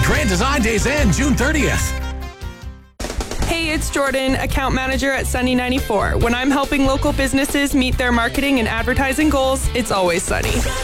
Grand Design Days end June 30th. Hey, it's Jordan, account manager at Sunny 94. When I'm helping local businesses meet their marketing and advertising goals, it's always sunny.